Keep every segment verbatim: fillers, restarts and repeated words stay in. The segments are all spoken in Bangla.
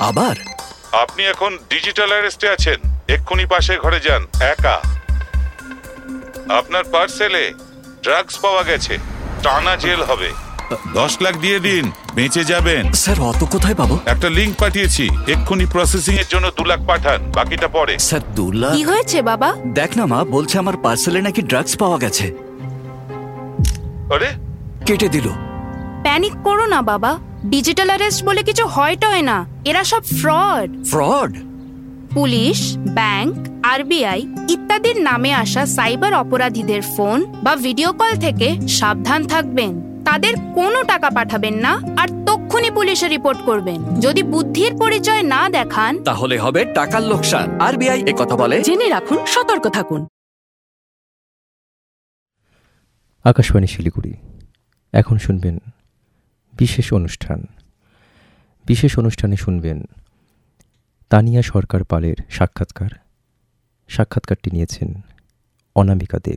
আবার? আপনি এখন ডিজিটাল অ্যারেস্টে আছেন। এক্ষুনি পাশের ঘরে যান, একা। আপনার পার্সেলে ড্রাগস পাওয়া গেছে, টানা জেল হবে। দশ লাখ দিয়ে দিন, বেঁচে যাবেন। স্যার অত কোথায় পাবো? একটা লিংক পাঠিয়েছি, এক্ষুনি প্রসেসিং এর জন্য দু লাখ পাঠান, বাকিটা পরে। স্যার দু লাখ? কি হয়েছে বাবা? দেখ না মা, বলছে আমার পার্সেলে নাকি ড্রাগস পাওয়া গেছে। আরে কেটে দিল। প্যানিক করো না বাবা, ডিজিটাল অ্যারেস্ট বলে কিছু হয়টয় না, এরা সব fraud. Fraud? Police, bank, RBI ইত্যাদির নামে আসা সাইবার অপরাধীদের ফোন বা ভিডিও কল থেকে সাবধান থাকবেন। তাদের কোনো টাকা পাঠাবেন না, আর তক্ষুনি পুলিশে রিপোর্ট করবেন। যদি বুদ্ধির পরিচয় না দেখান তাহলে হবে টাকার লোকসান। আরবিআই এ কথা বলে। জেনে রাখুন, সতর্ক থাকুন। আকাশবাণী শিলিগুড়ি। এখন শুনবেন বিশেষ অনুষ্ঠান। বিশেষ অনুষ্ঠানে শুনবেন তানিয়া সরকার পালের সাক্ষাৎকার। সাক্ষাৎকারটি নিয়েছেন অনামিকা দেব।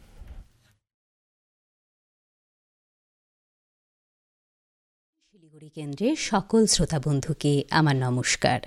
শিলিগুড়ি কেন্দ্রের সকল শ্রোতা বন্ধুকে আমার নমস্কার।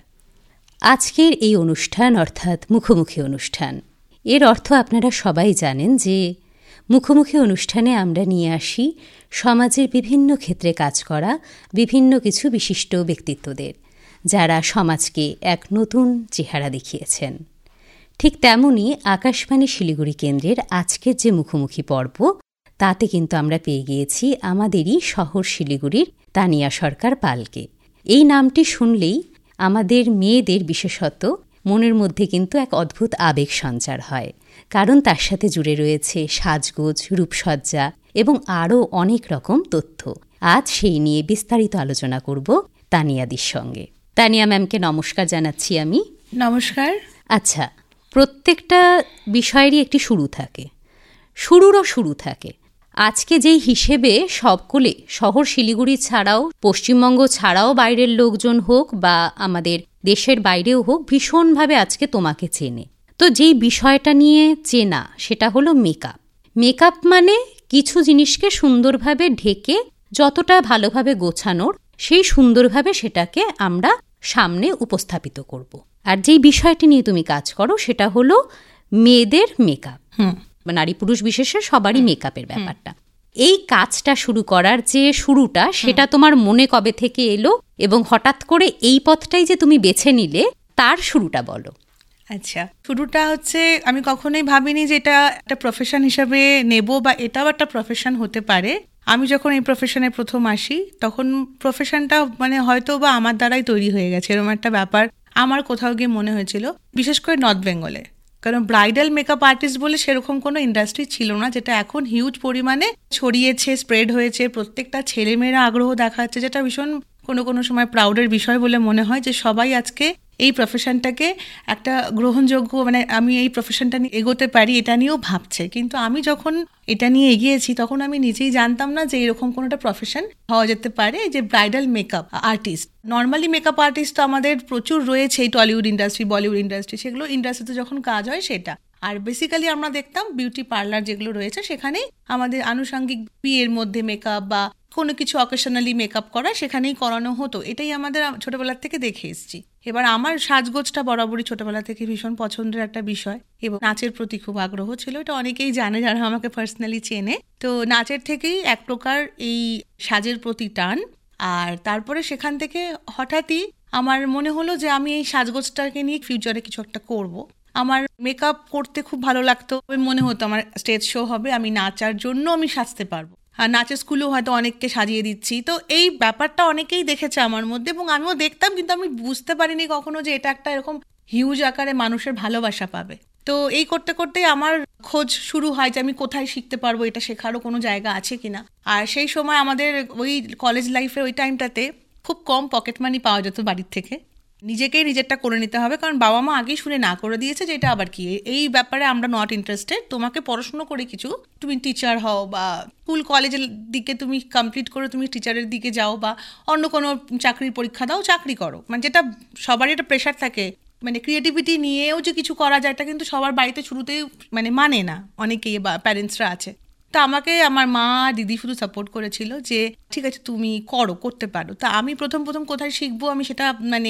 আজকের এই অনুষ্ঠান অর্থাৎ মুখোমুখি অনুষ্ঠান, এর অর্থ আপনারা সবাই জানেন যে মুখোমুখি অনুষ্ঠানে আমরা নিয়ে আসি সমাজের বিভিন্ন ক্ষেত্রে কাজ করা বিভিন্ন কিছু বিশিষ্ট ব্যক্তিত্বদের, যারা সমাজকে এক নতুন চেহারা দেখিয়েছেন। ঠিক তেমনি আকাশবাণী শিলিগুড়ি কেন্দ্রের আজকের যে মুখোমুখি পর্ব, তাতে কিন্তু আমরা পেয়ে গিয়েছি আমাদেরই শহর শিলিগুড়ির তানিয়া সরকার পালকে। এই নামটি শুনলেই আমাদের মেয়েদের বিশেষত মনের মধ্যে কিন্তু এক অদ্ভুত আবেগ সঞ্চার হয়, কারণ তার সাথে জুড়ে রয়েছে সাজগোজ, রূপসজ্জা এবং আরও অনেক রকম তথ্য। আজ সেই নিয়ে বিস্তারিত আলোচনা করব তানিয়াদির সঙ্গে। তানিয়া ম্যামকে নমস্কার জানাচ্ছি আমি। নমস্কার। আচ্ছা, প্রত্যেকটা বিষয়েরই একটি শুরু থাকে, শুরুরও শুরু থাকে। আজকে যেই হিসেবে সকলে শহর শিলিগুড়ি ছাড়াও, পশ্চিমবঙ্গ ছাড়াও বাইরের লোকজন হোক বা আমাদের দেশের বাইরেও হোক, ভীষণভাবে আজকে তোমাকে চেনে। তো যেই বিষয়টা নিয়ে চেনা সেটা হলো মেকআপ। মেকআপ মানে কিছু জিনিসকে সুন্দরভাবে ঢেকে যতটা ভালোভাবে গোছানোর, সেই সুন্দরভাবে সেটাকে আমরা সামনে উপস্থাপিত করব। আর যেই বিষয়টি নিয়ে তুমি কাজ করো সেটা হলো মেয়েদের মেকআপ। হুম, নারী পুরুষ বিশেষে সবারই মেকআপের ব্যাপারটা। এই কাজটা শুরু করার যে শুরুটা, সেটা তোমার মনে কবে থেকে এলো এবং হঠাৎ করে এই পথটাই যে তুমি বেছে নিলে, তার শুরুটা বলো। আচ্ছা, শুরুটা হচ্ছে আমি কখনোই ভাবিনি যে এটা একটা প্রফেশন হিসাবে নেব বা এটাও একটা প্রফেশন হতে পারে। আমি যখন এই প্রফেশনে প্রথম আসি তখন প্রফেশনটা মানে হয়তো বা আমার দ্বারাই তৈরি হয়ে গেছে, এরকম একটা ব্যাপার আমার কোথাও গিয়ে মনে হয়েছিল, বিশেষ করে নর্থ বেঙ্গলে। কারণ ব্রাইডাল মেকআপ আর্টিস্ট বলে সেরকম কোনো ইন্ডাস্ট্রি ছিল না, যেটা এখন হিউজ পরিমাণে ছড়িয়েছে, স্প্রেড হয়েছে, প্রত্যেকটা ছেলেমেয়েরা আগ্রহ দেখাচ্ছে, যেটা ভীষণ কোনো কোনো সময় প্রাউডের বিষয় বলে মনে হয় যে সবাই আজকে এই প্রফেশনটাকে একটা গ্রহণযোগ্য, মানে আমি এই প্রফেশনটা নিয়ে এগোতে পারি এটা নিয়েও ভাবছে। কিন্তু আমি যখন এটা নিয়ে এগিয়েছি তখন আমি নিজেই জানতাম না যে এরকম কোনো একটা প্রফেশন হওয়া যেতে পারে, যে bridal makeup artist. Normally makeup artist তো আমাদের প্রচুর রয়েছে, এই টলিউড ইন্ডাস্ট্রি, বলিউড ইন্ডাস্ট্রি, সেগুলো ইন্ডাস্ট্রিতে যখন কাজ হয় সেটা। আর বেসিক্যালি আমরা দেখতাম বিউটি পার্লার যেগুলো রয়েছে সেখানেই আমাদের আনুষঙ্গিক বিয়ের মধ্যে মেকআপ বা কোনো কিছু অকেশনালি মেকআপ করা সেখানেই করানো হতো। এটাই আমাদের ছোটবেলার থেকে দেখে এসেছি। এবার আমার সাজগোজটা বরাবরই ছোটবেলা থেকে ভীষণ পছন্দের একটা বিষয় এবং নাচের প্রতি খুব আগ্রহ ছিল, এটা অনেকেই জানে যারা আমাকে পার্সোনালি চেনে। তো নাচের থেকেই এক প্রকার এই সাজের প্রতি টান। আর তারপরে সেখান থেকে হঠাৎই আমার মনে হলো যে আমি এই সাজগোজটাকে নিয়ে ফিউচারে কিছু একটা করব। আমার মেকআপ করতে খুব ভালো লাগতো, মনে হতো আমার স্টেজ শো হবে, আমি নাচার জন্য আমি সাজতে পারবো। আর নাচের স্কুলেও হয়তো অনেককে সাজিয়ে দিচ্ছি, তো এই ব্যাপারটা অনেকেই দেখেছে আমার মধ্যে এবং আমিও দেখতাম, কিন্তু আমি বুঝতে পারিনি কখনো যে এটা একটা এরকম হিউজ আকারে মানুষের ভালোবাসা পাবে। তো এই করতে করতেই আমার খোঁজ শুরু হয় যে আমি কোথায় শিখতে পারবো, এটা শেখারও কোনো জায়গা আছে কিনা। আর সেই সময় আমাদের ওই কলেজ লাইফে ওই টাইমটাতে খুব কম পকেট মানি পাওয়া যেত বাড়ির থেকে, নিজেকেই নিজেরটা করে নিতে হবে, কারণ বাবা মা আগেই শুনে না করে দিয়েছে যে এটা আবার কি, এই ব্যাপারে আমরা নট ইন্টারেস্টেড, তোমাকে পড়াশুনো করে কিছু তুমি টিচার হও বা স্কুল কলেজের দিকে তুমি কমপ্লিট করে তুমি টিচারের দিকে যাও বা অন্য কোনো চাকরির পরীক্ষা দাও, চাকরি করো। মানে যেটা সবারই একটা প্রেশার থাকে, মানে ক্রিয়েটিভিটি নিয়েও যে কিছু করা যায় এটা কিন্তু সবার বাড়িতে শুরুতেই মানে মানে না, অনেকেই বা প্যারেন্টসরা আছে। তা আমাকে আমার মা দিদি শুধু সাপোর্ট করেছিল যে ঠিক আছে তুমি করো, করতে পারো। তা আমি প্রথম প্রথম কোথায় শিখবো আমি সেটা মানে